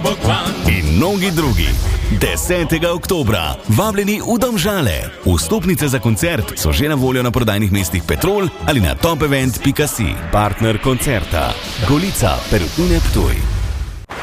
in mnogi drugi. 10. oktobra vabljeni v Domžale. Vstopnice za koncert so že na voljo na prodajnih mestih Petrol ali na topevent.si. Partner koncerta Golica Perutnine Ptuj.